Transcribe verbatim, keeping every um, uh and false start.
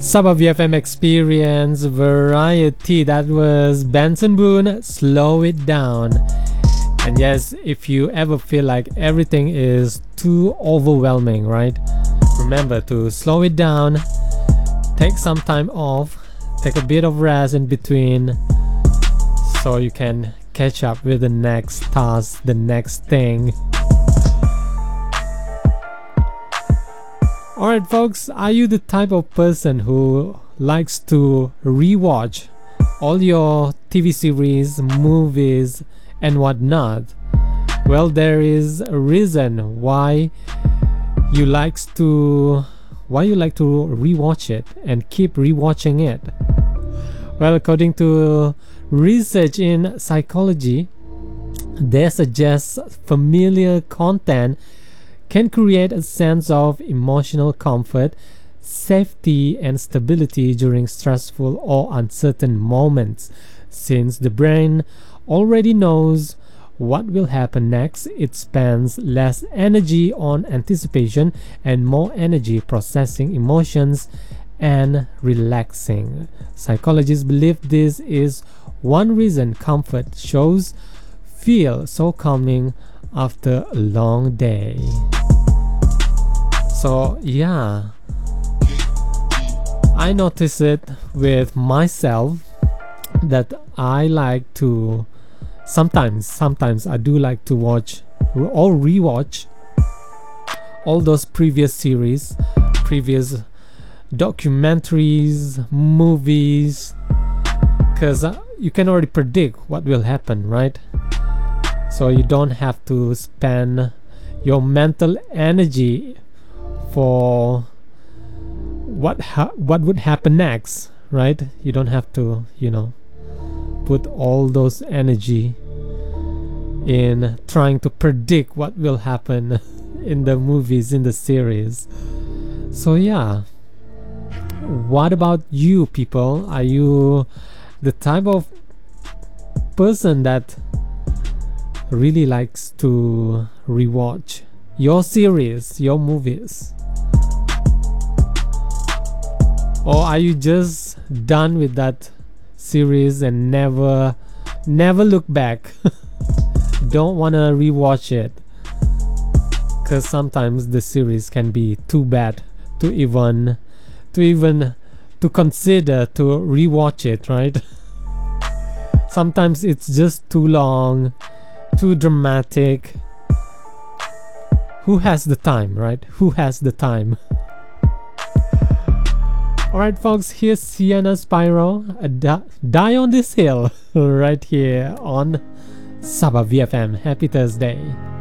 Sabah V F M Experience Variety. That was Benson Boone, Slow It Down. And yes, if you ever feel like everything is too overwhelming, right? Remember to slow it down, take some time off, take a bit of rest in between, so you can catch up with the next task, the next thing. Alright folks, are you the type of person who likes to rewatch all your T V series, movies and whatnot? Well, there is a reason why you likes to why you like to rewatch it and keep rewatching it. Well, according to research in psychology, they suggest familiar content can create a sense of emotional comfort, safety, and stability during stressful or uncertain moments. Since the brain already knows what will happen next, it spends less energy on anticipation and more energy processing emotions and relaxing. Psychologists believe this is one reason comfort shows feel so calming after a long day. So yeah, I notice it with myself that I like to sometimes sometimes I do like to watch or rewatch all those previous series, previous documentaries, movies, because uh, you can already predict what will happen, right? So you don't have to spend your mental energy for what ha- what would happen next, right? You don't have to, you know, put all those energy in trying to predict what will happen in the movies, in the series. So yeah, what about you people? Are you the type of person that really likes to rewatch your series, your movies? Or are you just done with that series and never never look back? Don't want to rewatch it, because sometimes the series can be too bad to even to even to consider to rewatch it, right? Sometimes it's just too long, too dramatic. Who has the time, right? Who has the time? Alright folks, here's Sienna Spyro, uh, di- Die on This Hill, right here on Sabah V F M. Happy Thursday.